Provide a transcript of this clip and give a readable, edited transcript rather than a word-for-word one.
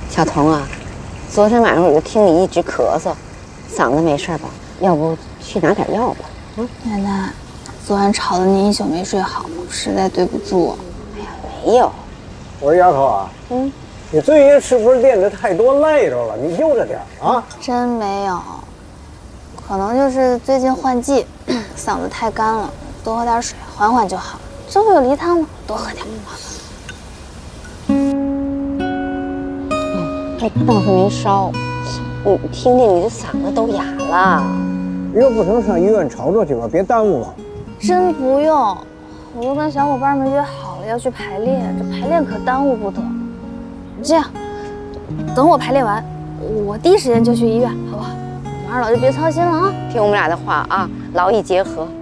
小童啊，昨天晚上我就听你一直咳嗽，嗓子没事吧？要不去拿点药吧？ 奶奶，昨晚吵得您一宿没睡好，实在对不住。 哎呀，没有。 我说丫头啊，你最近是不是练得太多累着了？你悠着点啊！ 真没有，可能就是最近换季，嗓子太干了，多喝点水，缓缓就好。这不有梨汤吗？多喝点。 这倒是没烧，你听听你这嗓子都哑了。 要不成上医院瞅瞅去吧，别耽误了。 真不用，我都跟小伙伴们约好了要去排练，这排练可耽误不得。这样，等我排练完，我第一时间就去医院，好不好？马二老就别操心了啊， 听我们俩的话啊，劳逸结合。